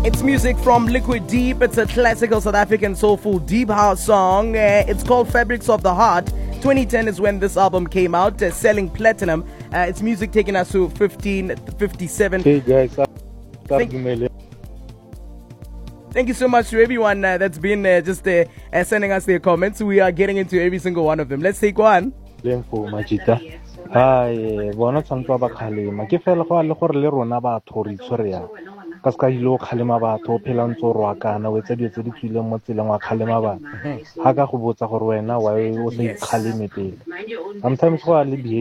It's music from Liquid Deep. It's a classical South African soulful deep house song. It's called Fabrics of the Heart. 2010 is when this album came out, selling platinum. It's music taking us to 1557. Hey guys, Thank you so much to everyone that's been just sending us their comments. We are getting into every single one of them. Let's take one. Lempo Majita. Hi, bona tsantwa ba khalema. Ke fela go a le gore le rona ba thori tsorea. Ka ska ilo khalema batho phela ntse ro akana we tse di tse di tswileng mo tseleng wa khalema ba. Ha ka go botsa gore wena wa o se khaleme pele. Sometimes go a le